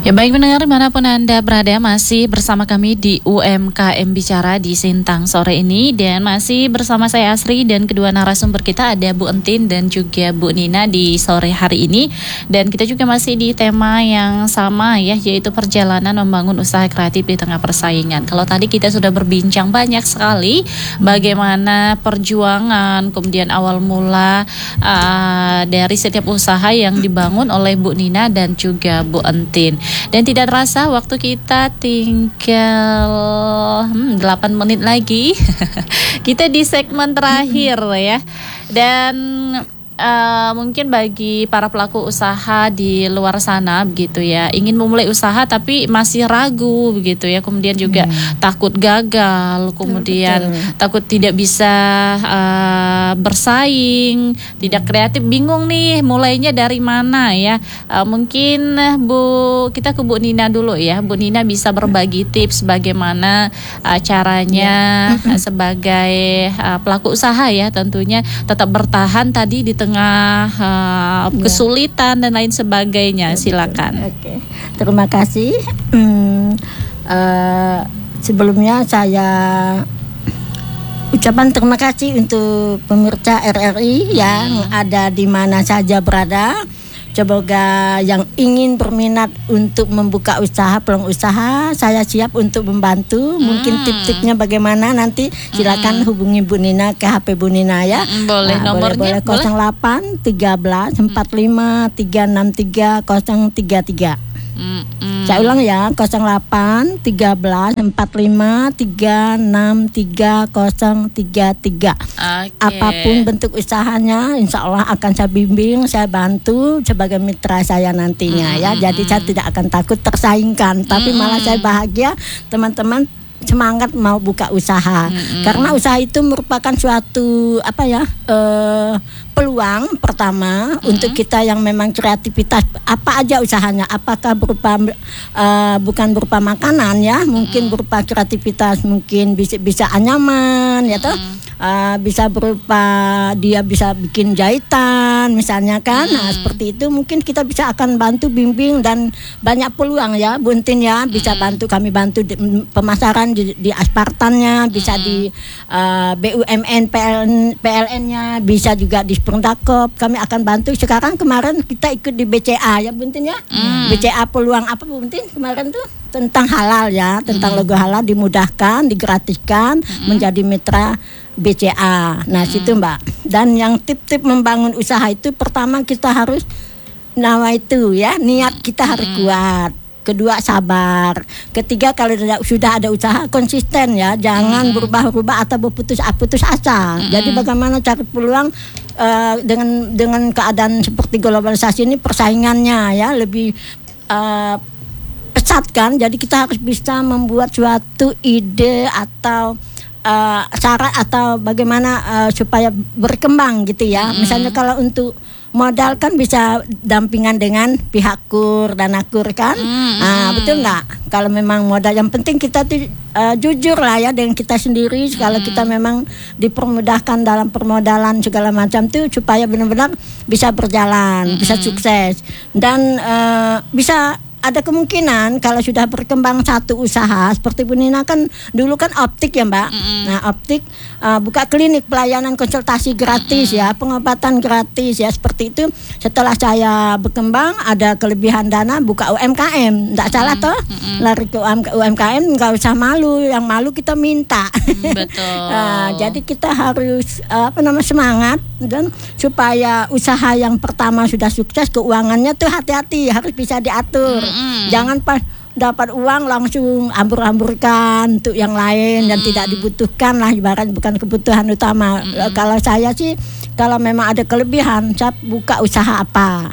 Ya baik pendengar dimanapun Anda berada, masih bersama kami di UMKM Bicara di Sintang sore ini. Dan masih bersama saya Asri dan kedua narasumber kita ada Bu Entin dan juga Bu Nina di sore hari ini. Dan kita juga masih di tema yang sama ya, yaitu perjalanan membangun usaha kreatif di tengah persaingan. Kalau tadi kita sudah berbincang banyak sekali bagaimana perjuangan, kemudian awal mula dari setiap usaha yang dibangun oleh Bu Nina dan juga Bu Entin. Dan tidak terasa waktu kita tinggal 8 menit lagi. Kita di segmen terakhir ya. Dan mungkin bagi para pelaku usaha di luar sana begitu ya, ingin memulai usaha tapi masih ragu begitu ya, kemudian juga takut gagal, kemudian takut tidak bisa bersaing, tidak kreatif, bingung nih mulainya dari mana ya. Mungkin kita ke Bu Nina dulu ya. Bu Nina bisa berbagi tips bagaimana caranya sebagai pelaku usaha ya, tentunya tetap bertahan tadi di tengah kesulitan dan lain sebagainya. Silakan. Oke. Terima kasih. Sebelumnya saya ucapan terima kasih untuk pemirsa RRI yang ada di mana saja berada. Semoga yang ingin berminat untuk membuka usaha, peluang usaha, saya siap untuk membantu. Mungkin tip-tipnya bagaimana nanti silakan hubungi Bu Nina ke HP Bu Nina ya. Boleh, nomornya boleh 08 13 45 363 033. Saya ulang ya, 08 13 45 363 033. Apapun bentuk usahanya, insya Allah akan saya bimbing, saya bantu sebagai mitra saya nantinya ya. Jadi saya tidak akan takut tersaingkan, tapi malah saya bahagia teman-teman semangat mau buka usaha. Karena usaha itu merupakan suatu peluang pertama untuk kita yang memang kreativitas, apa aja usahanya, apakah berupa bukan berupa makanan ya, mungkin berupa kreativitas, mungkin bisa anyaman ya toh. Bisa berupa dia bisa bikin jahitan misalnya kan. Nah seperti itu mungkin kita bisa akan bantu bimbing dan banyak peluang ya Bu Entin ya, bisa bantu, kami bantu pemasaran di aspartannya, bisa di BUMN PLN-nya, bisa juga di Sperdakop kami akan bantu. Sekarang kemarin kita ikut di BCA ya Bu Entin ya. BCA peluang apa Bu Entin kemarin tuh? Tentang halal ya, tentang logo halal, dimudahkan, digratiskan menjadi mitra BCA. Nah situ Mbak. Dan yang tip-tip membangun usaha itu, pertama kita harus nawaitu ya, niat kita harus kuat. Kedua sabar. Ketiga kalau sudah ada usaha konsisten ya, jangan berubah-ubah atau berputus asa. Jadi bagaimana cari peluang dengan keadaan seperti globalisasi ini, persaingannya ya lebih pesat kan. Jadi kita harus bisa membuat suatu ide atau syarat atau bagaimana supaya berkembang gitu ya. Misalnya kalau untuk modal kan bisa dampingan dengan pihak KUR dan AKUR kan. Betul nggak? Kalau memang modal, yang penting kita tuh jujur lah ya dengan kita sendiri. Kalau kita memang dipermudahkan dalam permodalan segala macam tuh, supaya benar-benar bisa berjalan, bisa sukses. Dan bisa ada kemungkinan kalau sudah berkembang satu usaha, seperti Bu Nina kan dulu kan optik ya Mbak. Nah optik buka klinik pelayanan konsultasi gratis ya, pengobatan gratis ya, seperti itu. Setelah saya berkembang ada kelebihan dana, buka UMKM, nggak salah toh. Lari ke UMKM, nggak usah malu, yang malu kita minta. Betul. Jadi kita harus semangat, dan supaya usaha yang pertama sudah sukses, keuangannya tuh hati-hati, harus bisa diatur. Jangan pas dapat uang langsung ambur-amburkan untuk yang lain dan tidak dibutuhkan lah, ibarat bukan kebutuhan utama. Kalau saya sih, kalau memang ada kelebihan, saya buka usaha apa,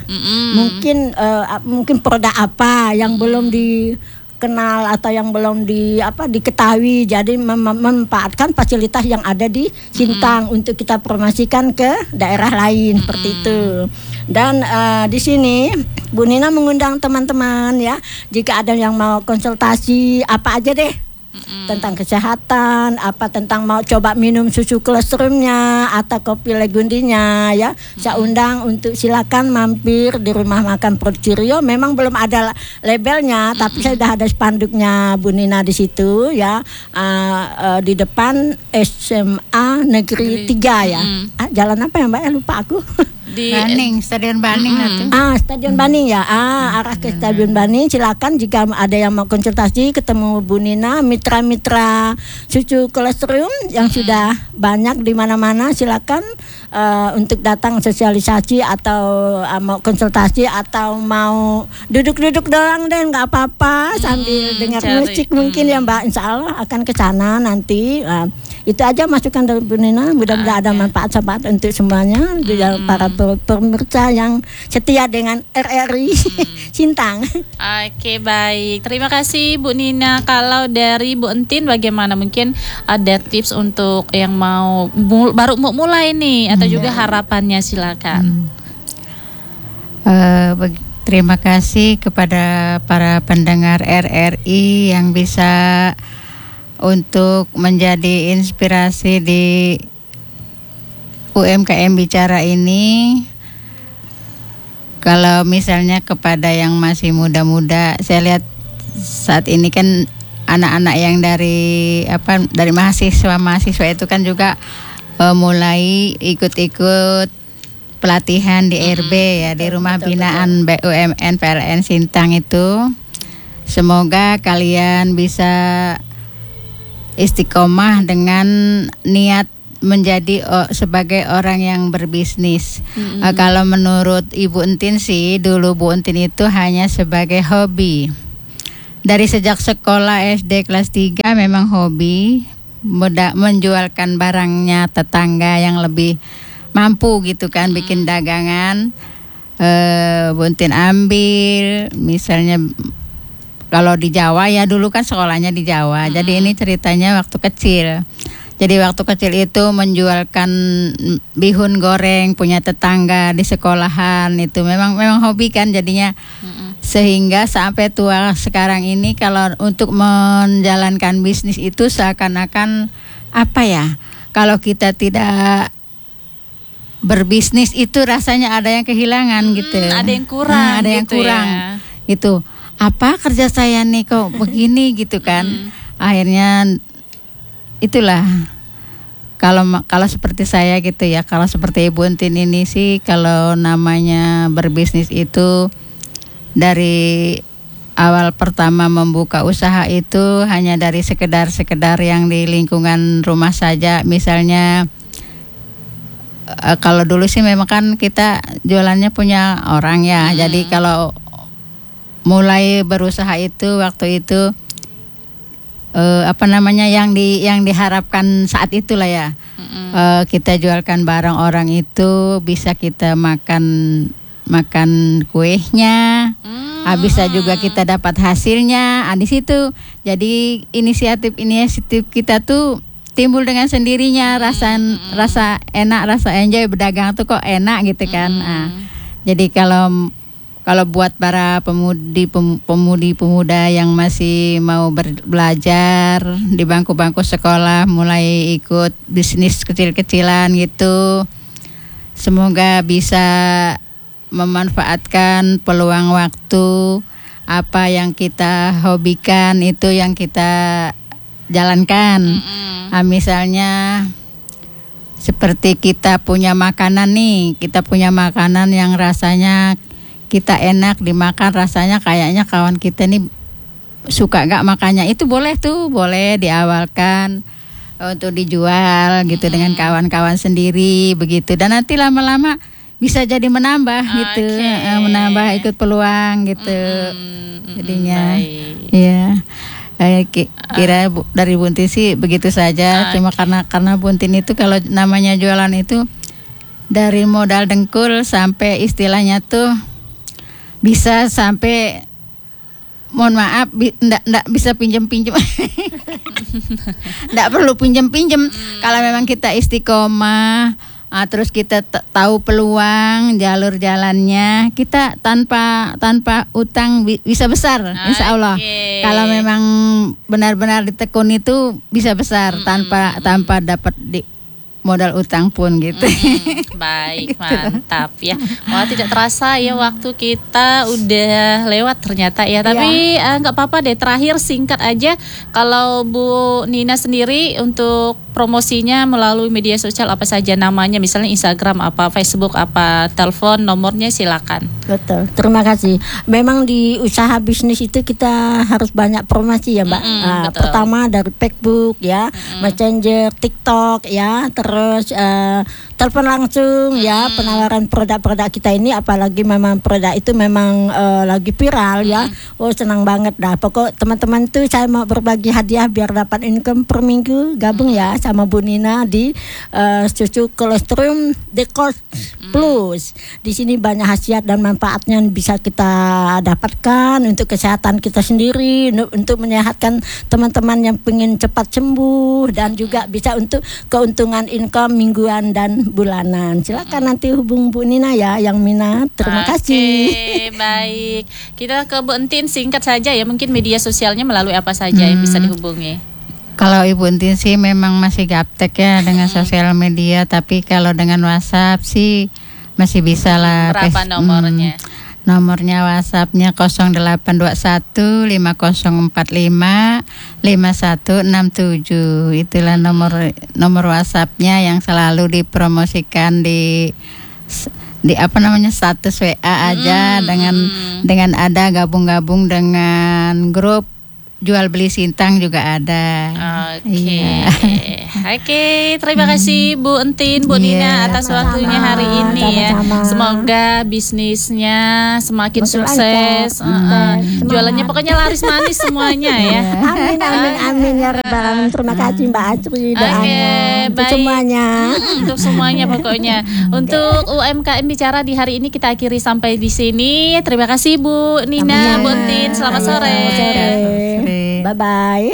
mungkin produk apa yang belum dikenal atau yang belum diketahui, jadi memanfaatkan fasilitas yang ada di Sintang untuk kita promosikan ke daerah lain, seperti itu. Dan di sini Bu Nina mengundang teman-teman ya, jika ada yang mau konsultasi apa aja deh, tentang kesehatan, apa tentang mau coba minum susu kolesterolnya atau kopi legundinya ya. Saya undang untuk silakan mampir di rumah makan Porcirio. Memang belum ada labelnya, tapi saya sudah ada spanduknya Bu Nina di situ ya. Di depan SMA Negeri 3 ya. Jalan apa ya Mbak? Lupa aku. Di Baning, Stadion Baning Stadion Baning ya. Arah ke Stadion Baning. Silakan jika ada yang mau konsultasi ketemu Bu Nina, mitra-mitra susu kolesterol yang sudah banyak di mana-mana, silakan untuk datang sosialisasi atau mau konsultasi atau mau duduk-duduk doang deh, nggak apa-apa sambil dengar musik mungkin ya Mbak. Insya Allah akan ke sana nanti. Itu aja masukan dari Bu Nina. Mudah-mudahan ada manfaat-manfaat untuk semuanya di dalam para pemirsa yang setia dengan RRI Sintang. Oke, baik. Terima kasih Bu Nina. Kalau dari Bu Entin bagaimana? Mungkin ada tips untuk yang mau baru mau mulai nih atau juga harapannya, silakan. Terima kasih kepada para pendengar RRI yang bisa untuk menjadi inspirasi di UMKM Bicara ini. Kalau misalnya kepada yang masih muda-muda, saya lihat saat ini kan anak-anak yang dari mahasiswa itu kan juga mulai ikut-ikut pelatihan di RB ya, di Rumah Binaan BUMN PLN Sintang itu. Semoga kalian bisa istiqomah dengan niat menjadi sebagai orang yang berbisnis. Kalau menurut Ibu Entin sih, dulu Bu Entin itu hanya sebagai hobi. Dari sejak sekolah SD kelas 3 memang hobi, menjualkan barangnya tetangga yang lebih mampu gitu kan, bikin dagangan. Bu Entin ambil, misalnya kalau di Jawa ya, dulu kan sekolahnya di Jawa. Jadi ini ceritanya waktu kecil. Jadi waktu kecil itu menjualkan bihun goreng punya tetangga di sekolahan, itu memang hobi kan jadinya. Sehingga sampai tua sekarang ini kalau untuk menjalankan bisnis itu seakan-akan apa ya? Kalau kita tidak berbisnis itu rasanya ada yang kehilangan gitu. Ada yang kurang. Ada yang kurang. Ya. Itu. Apa kerja saya nih kok begini gitu kan. Akhirnya itulah kalau seperti saya gitu ya, kalau seperti Ibu Entin ini sih, kalau namanya berbisnis itu dari awal pertama membuka usaha itu hanya dari sekedar yang di lingkungan rumah saja. Misalnya kalau dulu sih memang kan kita jualannya punya orang ya. Jadi kalau mulai berusaha itu waktu itu yang diharapkan saat itulah ya. Kita jualkan barang orang itu bisa kita makan kuehnya, bisa juga kita dapat hasilnya. Di situ jadi inisiatif kita tuh timbul dengan sendirinya, rasa enak, rasa enjoy berdagang tuh kok enak gitu kan. Jadi kalau buat para pemudi-pemuda yang masih mau belajar di bangku-bangku sekolah, mulai ikut bisnis kecil-kecilan gitu, semoga bisa memanfaatkan peluang waktu. Apa yang kita hobikan itu yang kita jalankan. Misalnya seperti kita punya makanan nih, kita punya makanan yang rasanya kita enak dimakan, rasanya kayaknya kawan kita nih suka gak makannya, itu boleh diawalkan untuk dijual gitu dengan kawan-kawan sendiri begitu, dan nanti lama-lama bisa jadi menambah gitu, menambah ikut peluang gitu. Jadinya ya kira dari Bu Entin sih begitu saja. Cuma karena Bu Entin itu kalau namanya jualan itu dari modal dengkul sampai istilahnya tuh bisa sampai, mohon maaf, nggak bisa pinjem nggak perlu pinjem. Kalau memang kita istiqomah Terus kita tahu peluang, jalur jalannya, kita tanpa utang bisa besar, insya Allah. Kalau memang benar-benar ditekun itu bisa besar tanpa dapat modal utang pun gitu. Baik, mantap ya. Wah, tidak terasa ya waktu kita udah lewat ternyata ya. Tapi nggak apa-apa deh. Terakhir singkat aja, kalau Bu Nina sendiri untuk promosinya melalui media sosial apa saja namanya, misalnya Instagram apa, Facebook apa, telepon, nomornya silakan. Betul, terima kasih. Memang di usaha bisnis itu kita harus banyak promosi ya Mbak. Pertama dari Facebook ya, Messenger, TikTok ya, terus telepon langsung ya, penawaran produk-produk kita ini, apalagi memang produk itu memang lagi viral ya. Oh senang banget dah. Pokok teman-teman tuh saya mau berbagi hadiah biar dapat income per minggu, gabung ya sama Bu Nina di susu kolostrum Decos Plus. Di sini banyak khasiat dan manfaatnya bisa kita dapatkan untuk kesehatan kita sendiri, untuk menyehatkan teman-teman yang pengen cepat sembuh, dan juga bisa untuk keuntungan income mingguan dan bulanan. Silakan nanti hubung Bu Nina ya yang minat. Terima kasih. Baik. Kita ke Bu Entin singkat saja ya, mungkin media sosialnya melalui apa saja yang bisa dihubungi. Kalau Ibu Entin sih memang masih gaptek ya dengan sosial media, tapi kalau dengan WhatsApp sih masih bisa lah. Berapa nomornya? Nomornya WhatsAppnya 0821 5045 5167. Itulah nomor WhatsAppnya yang selalu dipromosikan di status WA aja, dengan ada gabung-gabung dengan grup jual beli Sintang juga ada. Oke, terima kasih Bu Entin, Bu Nina atas waktunya hari ini ya. Semoga bisnisnya semakin sukses. Jualannya pokoknya laris manis semuanya ya. Amin ya rabbal alamin. Terima kasih Mbak Asri doanya untuk semuanya. Untuk semuanya pokoknya. Untuk UMKM Bicara di hari ini kita akhiri sampai di sini. Terima kasih Bu Nina, Bu Entin. Selamat sore. Bye-bye.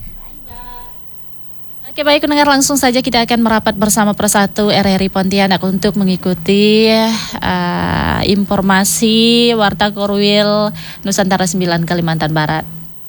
Oke, baik pendengar, langsung saja kita akan merapat bersama Persatu RRI Pontianak untuk mengikuti informasi Warta Korwil Nusantara 9 Kalimantan Barat.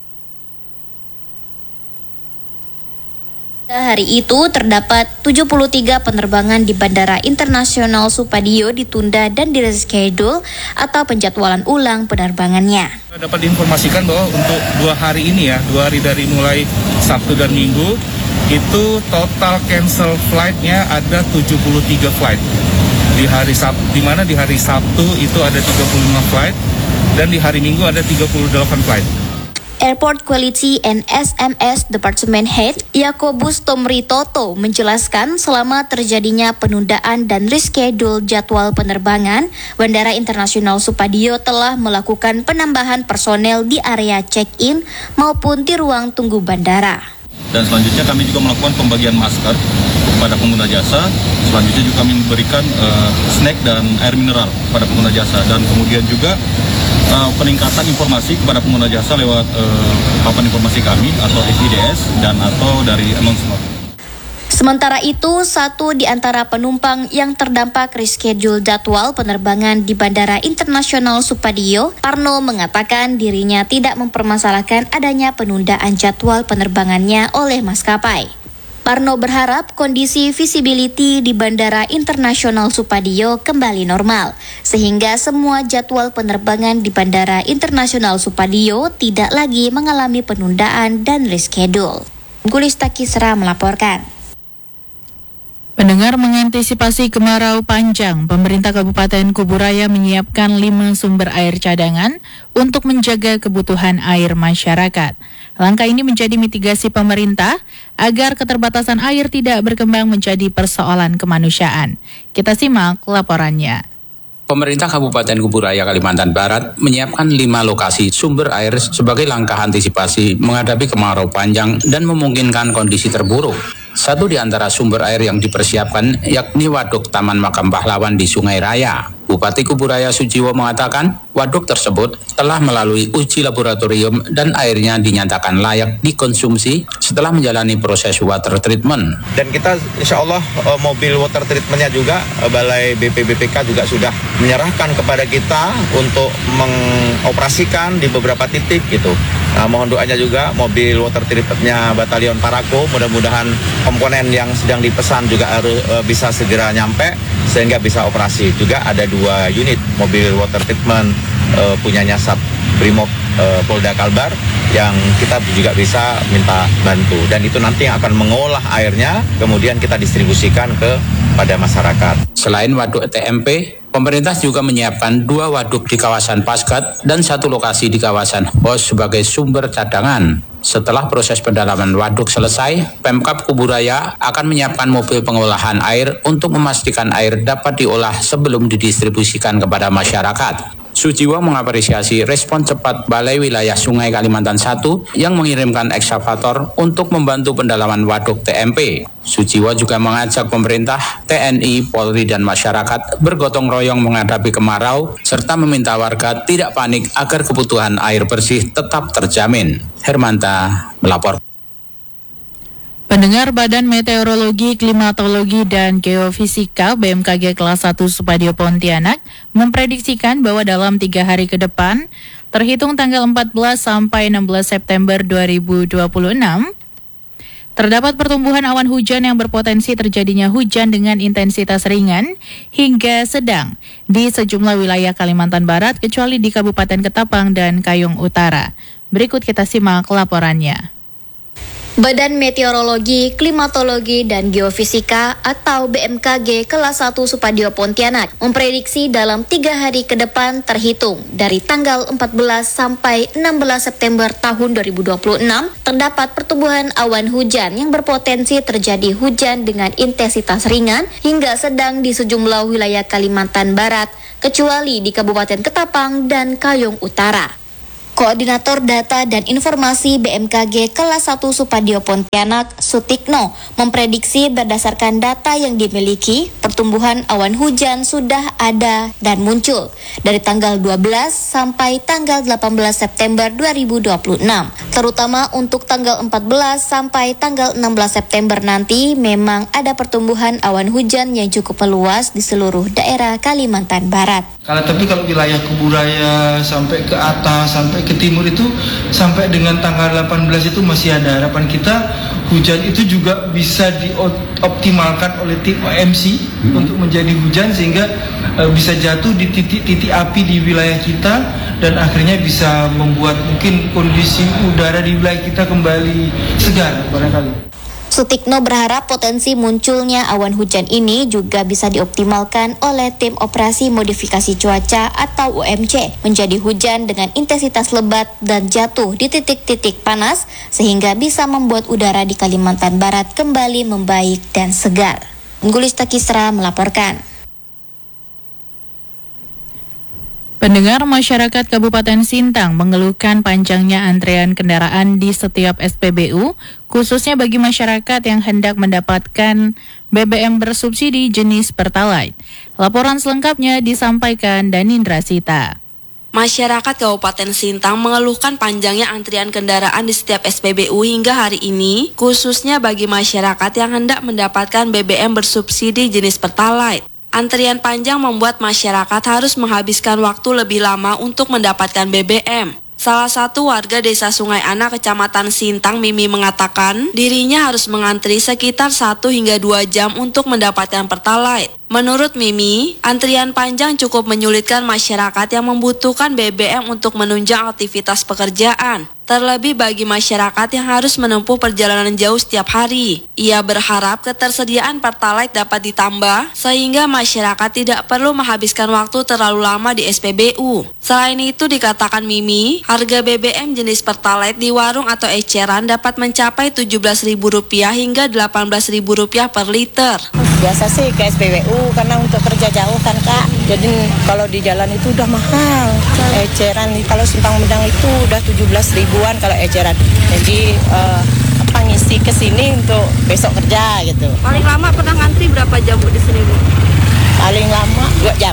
Hari itu terdapat 73 penerbangan di Bandara Internasional Supadio ditunda dan direschedule atau penjadwalan ulang penerbangannya. Dapat diinformasikan bahwa untuk 2 hari ini ya, 2 hari dari mulai Sabtu dan Minggu, itu total cancel flight-nya ada 73 flight. Di hari Sabtu, di mana di hari Sabtu itu ada 35 flight dan di hari Minggu ada 38 flight. Airport Quality and SMS Department Head Yakobus Tomritoto menjelaskan selama terjadinya penundaan dan reschedule jadwal penerbangan, Bandara Internasional Supadio telah melakukan penambahan personel di area check-in maupun di ruang tunggu bandara. Dan selanjutnya kami juga melakukan pembagian masker kepada pengguna jasa. Selanjutnya juga kami memberikan snack dan air mineral kepada pengguna jasa, dan kemudian juga peningkatan informasi kepada pengguna jasa lewat papan informasi kami atau FIDS dan atau dari announcement. Sementara itu, satu di antara penumpang yang terdampak reschedule jadwal penerbangan di Bandara Internasional Supadio, Parno, mengatakan dirinya tidak mempermasalahkan adanya penundaan jadwal penerbangannya oleh maskapai. Parno berharap kondisi visibility di Bandara Internasional Supadio kembali normal, sehingga semua jadwal penerbangan di Bandara Internasional Supadio tidak lagi mengalami penundaan dan reschedule. Gulista Kisra melaporkan. Pendengar, mengantisipasi kemarau panjang, pemerintah Kabupaten Kuburaya menyiapkan 5 sumber air cadangan untuk menjaga kebutuhan air masyarakat. Langkah ini menjadi mitigasi pemerintah agar keterbatasan air tidak berkembang menjadi persoalan kemanusiaan. Kita simak laporannya. Pemerintah Kabupaten Kuburaya, Kalimantan Barat menyiapkan 5 lokasi sumber air sebagai langkah antisipasi menghadapi kemarau panjang dan memungkinkan kondisi terburuk. Satu di antara sumber air yang dipersiapkan yakni Waduk Taman Makam Pahlawan di Sungai Raya. Bupati Kuburaya Sujiwo mengatakan waduk tersebut telah melalui uji laboratorium dan airnya dinyatakan layak dikonsumsi setelah menjalani proses water treatment. Dan kita insya Allah mobil water treatmentnya juga Balai BPBPK juga sudah menyerahkan kepada kita untuk mengoperasikan di beberapa titik gitu. Nah, mohon doanya juga mobil water treatmentnya Batalion Parako, mudah-mudahan komponen yang sedang dipesan juga harus bisa segera nyampe sehingga bisa operasi. Juga ada 2 unit mobil water treatment punyanya Sat Brimob Polda Kalbar yang kita juga bisa minta bantu, dan itu nanti yang akan mengolah airnya kemudian kita distribusikan kepada masyarakat. Selain waduk TMP, pemerintah juga menyiapkan 2 waduk di kawasan Paskat dan 1 lokasi di kawasan Hos sebagai sumber cadangan. Setelah proses pendalaman waduk selesai, Pemkab Kuburaya akan menyiapkan mobil pengolahan air untuk memastikan air dapat diolah sebelum didistribusikan kepada masyarakat. Sujiwo mengapresiasi respon cepat Balai Wilayah Sungai Kalimantan I yang mengirimkan ekskavator untuk membantu pendalaman waduk TMP. Sujiwo juga mengajak pemerintah, TNI, Polri, dan masyarakat bergotong royong menghadapi kemarau serta meminta warga tidak panik agar kebutuhan air bersih tetap terjamin. Hermanta melapor. Pendengar Badan Meteorologi, Klimatologi, dan Geofisika BMKG kelas 1 Supadio Pontianak memprediksikan bahwa dalam 3 hari ke depan, terhitung tanggal 14 sampai 16 September 2026, terdapat pertumbuhan awan hujan yang berpotensi terjadinya hujan dengan intensitas ringan hingga sedang di sejumlah wilayah Kalimantan Barat kecuali di Kabupaten Ketapang dan Kayong Utara. Berikut kita simak laporannya. Badan Meteorologi, Klimatologi, dan Geofisika atau BMKG kelas 1 Supadio Pontianak memprediksi dalam 3 hari ke depan terhitung dari tanggal 14 sampai 16 September tahun 2026 terdapat pertumbuhan awan hujan yang berpotensi terjadi hujan dengan intensitas ringan hingga sedang di sejumlah wilayah Kalimantan Barat kecuali di Kabupaten Ketapang dan Kayong Utara. Koordinator Data dan Informasi BMKG kelas 1 Supadio Pontianak, Sutikno, memprediksi berdasarkan data yang dimiliki, pertumbuhan awan hujan sudah ada dan muncul dari tanggal 12 sampai tanggal 18 September 2026. Terutama untuk tanggal 14 sampai tanggal 16 September nanti memang ada pertumbuhan awan hujan yang cukup meluas di seluruh daerah Kalimantan Barat. Tapi kalau wilayah Kuburaya sampai ke atas, sampai ke timur itu sampai dengan tanggal 18 itu masih ada. Harapan kita hujan itu juga bisa dioptimalkan oleh tim OMC untuk menjadi hujan sehingga bisa jatuh di titik-titik api di wilayah kita dan akhirnya bisa membuat mungkin kondisi udara di wilayah kita kembali segar barangkali. Sutikno berharap potensi munculnya awan hujan ini juga bisa dioptimalkan oleh tim operasi modifikasi cuaca atau UMC menjadi hujan dengan intensitas lebat dan jatuh di titik-titik panas sehingga bisa membuat udara di Kalimantan Barat kembali membaik dan segar. Gulista Kisra melaporkan. Pendengar, masyarakat Kabupaten Sintang mengeluhkan panjangnya antrean kendaraan di setiap SPBU, khususnya bagi masyarakat yang hendak mendapatkan BBM bersubsidi jenis Pertalite. Laporan selengkapnya disampaikan Danindra Sita. Masyarakat Kabupaten Sintang mengeluhkan panjangnya antrian kendaraan di setiap SPBU hingga hari ini, khususnya bagi masyarakat yang hendak mendapatkan BBM bersubsidi jenis Pertalite. Antrian panjang membuat masyarakat harus menghabiskan waktu lebih lama untuk mendapatkan BBM. Salah satu warga Desa Sungai Ana, Kecamatan Sintang, Mimi, mengatakan dirinya harus mengantri sekitar 1 hingga 2 jam untuk mendapatkan Pertalite. Menurut Mimi, antrian panjang cukup menyulitkan masyarakat yang membutuhkan BBM untuk menunjang aktivitas pekerjaan. Terlebih bagi masyarakat yang harus menempuh perjalanan jauh setiap hari. Ia berharap ketersediaan Pertalite dapat ditambah sehingga masyarakat tidak perlu menghabiskan waktu terlalu lama di SPBU. Selain itu dikatakan Mimi, harga BBM jenis Pertalite di warung atau eceran dapat mencapai Rp17.000 hingga Rp18.000 per liter. Biasa sih ke SPBU karena untuk kerja jauh kan Kak. Jadi kalau di jalan itu udah mahal. Eceran kalau Simpang Medang itu udah 17.000-an kalau eceran. Jadi ngisi ke sini untuk besok kerja gitu. Paling lama pernah ngantri berapa jam Bu di sini Bu? Paling lama 2 jam.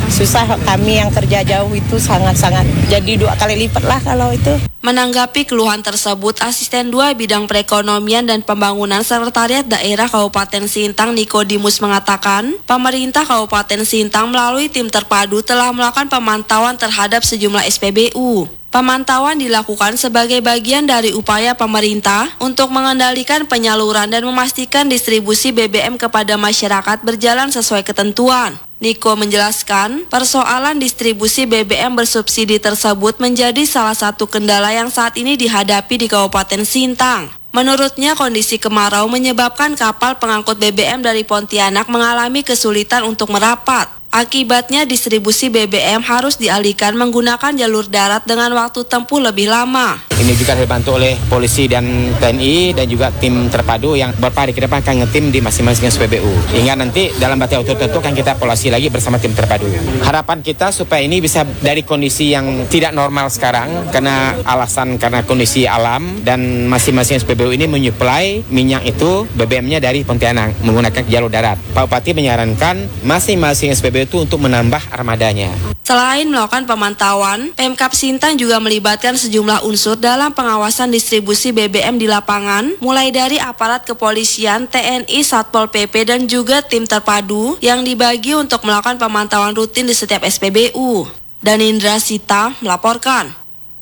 Susah kami yang kerja jauh itu sangat-sangat. Jadi 2 kali lipat lah kalau itu. Menanggapi keluhan tersebut, Asisten 2 Bidang Perekonomian dan Pembangunan Sekretariat Daerah Kabupaten Sintang Nikodemus mengatakan, pemerintah Kabupaten Sintang melalui tim terpadu telah melakukan pemantauan terhadap sejumlah SPBU. Pemantauan dilakukan sebagai bagian dari upaya pemerintah untuk mengendalikan penyaluran dan memastikan distribusi BBM kepada masyarakat berjalan sesuai ketentuan. Niko menjelaskan, persoalan distribusi BBM bersubsidi tersebut menjadi salah satu kendala yang saat ini dihadapi di Kabupaten Sintang. Menurutnya, kondisi kemarau menyebabkan kapal pengangkut BBM dari Pontianak mengalami kesulitan untuk merapat. Akibatnya distribusi BBM harus dialihkan menggunakan jalur darat dengan waktu tempuh lebih lama. Ini juga dibantu oleh polisi dan TNI dan juga tim terpadu yang beberapa hari ke depan akan ngetim di masing-masing SPBU. Hingga nanti dalam batas waktu tertentu akan kita evaluasi lagi bersama tim terpadu. Harapan kita supaya ini bisa dari kondisi yang tidak normal sekarang karena kondisi alam dan masing-masing SPBU ini menyuplai minyak itu BBM-nya dari Pontianak menggunakan jalur darat. Pak Bupati menyarankan masing-masing SPBU itu untuk menambah armadanya. Selain melakukan pemantauan, Pemkab Sintang juga melibatkan sejumlah unsur dalam pengawasan distribusi BBM di lapangan, mulai dari aparat kepolisian, TNI, Satpol PP, dan juga tim terpadu yang dibagi untuk melakukan pemantauan rutin di setiap SPBU. Dan Indra Sita melaporkan.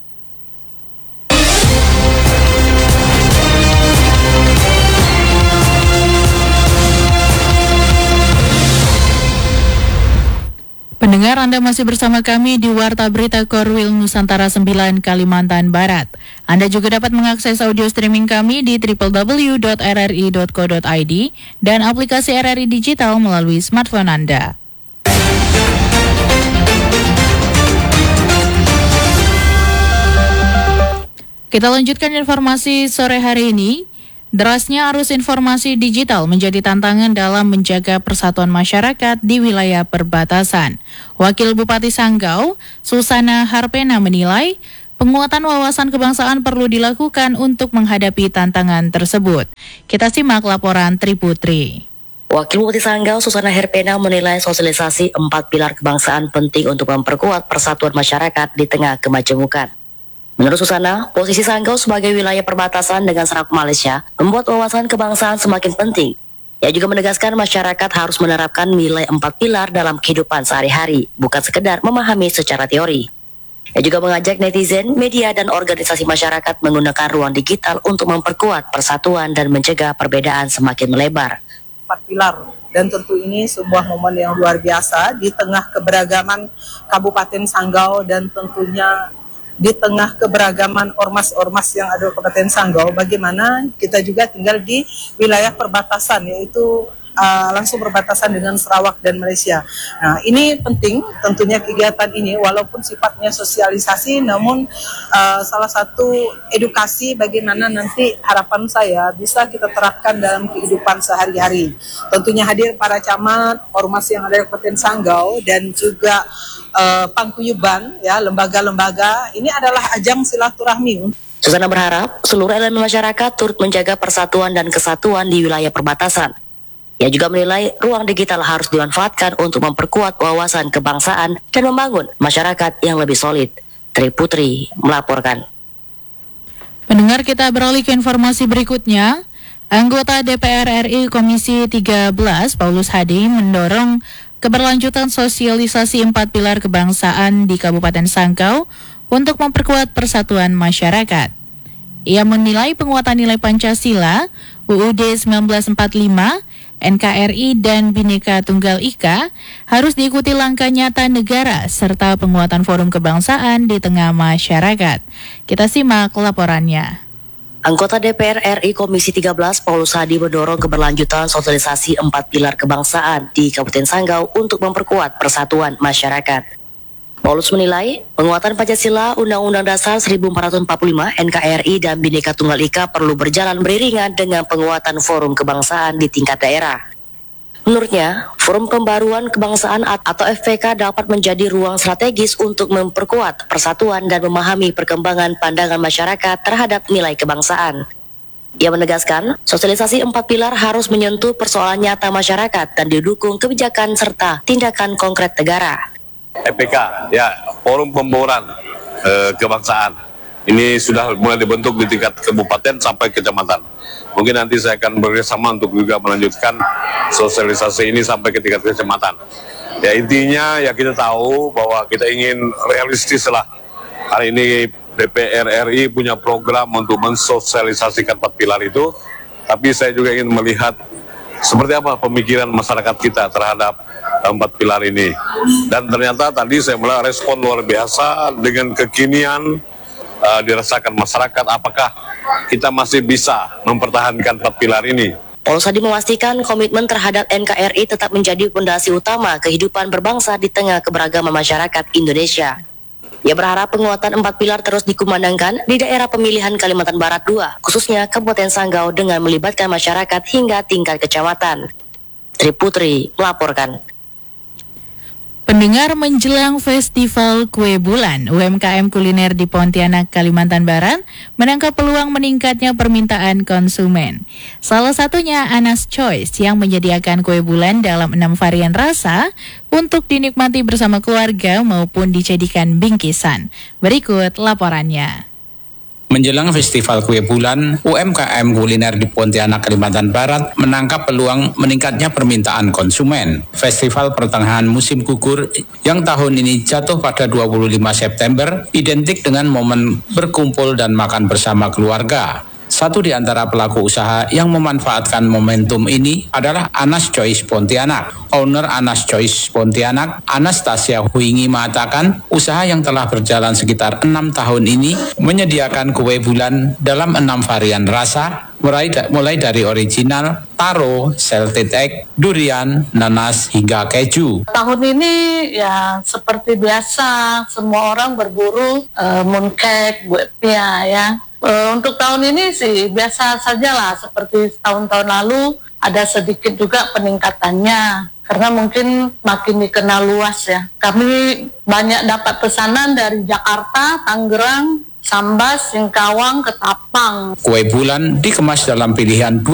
Pendengar, Anda masih bersama kami di Warta Berita Korwil Nusantara 9 Kalimantan Barat. Anda juga dapat mengakses audio streaming kami di www.rri.co.id dan aplikasi RRI Digital melalui smartphone Anda. Kita lanjutkan informasi sore hari ini. Derasnya arus informasi digital menjadi tantangan dalam menjaga persatuan masyarakat di wilayah perbatasan. Wakil Bupati Sanggau, Susana Harpena menilai penguatan wawasan kebangsaan perlu dilakukan untuk menghadapi tantangan tersebut. Kita simak laporan Triputri. Wakil Bupati Sanggau, Susana Harpena menilai sosialisasi 4 pilar kebangsaan penting untuk memperkuat persatuan masyarakat di tengah kemajemukan. Menurut Susana, posisi Sanggau sebagai wilayah perbatasan dengan Sarawak Malaysia membuat wawasan kebangsaan semakin penting. Ia juga menegaskan masyarakat harus menerapkan nilai 4 pilar dalam kehidupan sehari-hari, bukan sekedar memahami secara teori. Ia juga mengajak netizen, media, dan organisasi masyarakat menggunakan ruang digital untuk memperkuat persatuan dan mencegah perbedaan semakin melebar. 4 pilar. Dan tentu ini sebuah momen yang luar biasa di tengah keberagaman Kabupaten Sanggau dan tentunya di tengah keberagaman ormas-ormas yang ada di Kabupaten Sanggau, bagaimana kita juga tinggal di wilayah perbatasan, yaitu langsung berbatasan dengan Sarawak dan Malaysia. Nah, ini penting tentunya kegiatan ini, walaupun sifatnya sosialisasi, namun salah satu edukasi bagaimana nanti harapan saya bisa kita terapkan dalam kehidupan sehari-hari. Tentunya hadir para camat, ormas yang ada di Kabupaten Sanggau, dan juga pangkuyuban, ya, lembaga-lembaga. Ini adalah ajang silaturahmi. Susana berharap seluruh elemen masyarakat turut menjaga persatuan dan kesatuan di wilayah perbatasan. Ia juga menilai ruang digital harus dimanfaatkan untuk memperkuat wawasan kebangsaan dan membangun masyarakat yang lebih solid. Triputri melaporkan. Pendengar, kita beralih ke informasi berikutnya. Anggota DPR RI Komisi 13 Paulus Hadi mendorong keberlanjutan sosialisasi 4 pilar kebangsaan di Kabupaten Sanggau untuk memperkuat persatuan masyarakat. Ia menilai penguatan nilai Pancasila, UUD 1945, NKRI, dan Bhinneka Tunggal Ika harus diikuti langkah nyata negara serta penguatan forum kebangsaan di tengah masyarakat. Kita simak laporannya. Anggota DPR RI Komisi 13 Paulus Hadi mendorong keberlanjutan sosialisasi 4 pilar kebangsaan di Kabupaten Sanggau untuk memperkuat persatuan masyarakat. Paulus menilai penguatan Pancasila, Undang-Undang Dasar 1445, NKRI, dan Bhinneka Tunggal Ika perlu berjalan beriringan dengan penguatan forum kebangsaan di tingkat daerah. Menurutnya, Forum Pembaruan Kebangsaan atau FPK dapat menjadi ruang strategis untuk memperkuat persatuan dan memahami perkembangan pandangan masyarakat terhadap nilai kebangsaan. Ia menegaskan, sosialisasi 4 pilar harus menyentuh persoalan nyata masyarakat dan didukung kebijakan serta tindakan konkret negara. FPK, ya, Forum Pembauran Kebangsaan. Ini sudah mulai dibentuk di tingkat kabupaten sampai kecamatan. Mungkin nanti saya akan bekerjasama untuk juga melanjutkan sosialisasi ini sampai ke tingkat kecamatan. Ya, intinya ya kita tahu bahwa kita ingin realistis lah. Hari ini DPR RI punya program untuk mensosialisasikan 4 pilar itu, tapi saya juga ingin melihat seperti apa pemikiran masyarakat kita terhadap 4 pilar ini. Dan ternyata tadi saya melihat respon luar biasa dengan kekinian dirasakan masyarakat, apakah kita masih bisa mempertahankan 4 pilar ini. Paulus Hadi memastikan komitmen terhadap NKRI tetap menjadi fondasi utama kehidupan berbangsa di tengah keberagaman masyarakat Indonesia. Ia berharap penguatan 4 pilar terus dikumandangkan di daerah pemilihan Kalimantan Barat 2, khususnya Kabupaten Sanggau dengan melibatkan masyarakat hingga tingkat kecamatan. Triputri melaporkan. Pendengar, menjelang Festival Kue Bulan, UMKM kuliner di Pontianak, Kalimantan Barat menangkap peluang meningkatnya permintaan konsumen. Salah satunya Anas Choice yang menyediakan kue bulan dalam 6 varian rasa untuk dinikmati bersama keluarga maupun dijadikan bingkisan. Berikut laporannya. Menjelang Festival Kue Bulan, UMKM kuliner di Pontianak, Kalimantan Barat menangkap peluang meningkatnya permintaan konsumen. Festival pertengahan musim gugur yang tahun ini jatuh pada 25 September identik dengan momen berkumpul dan makan bersama keluarga. Satu di antara pelaku usaha yang memanfaatkan momentum ini adalah Anas Choice Pontianak. Owner Anas Choice Pontianak, Anastasia Huingi mengatakan usaha yang telah berjalan sekitar 6 tahun ini menyediakan kue bulan dalam 6 varian rasa, mulai dari original, taro, salted egg, durian, nanas, hingga keju. Tahun ini ya seperti biasa, semua orang berburu mooncake, buat pia ya. Untuk tahun ini sih biasa saja lah, seperti tahun-tahun lalu ada sedikit juga peningkatannya karena mungkin makin dikenal luas ya. Kami banyak dapat pesanan dari Jakarta, Tangerang, Sambas, Singkawang, Ketapang. Kue bulan dikemas dalam pilihan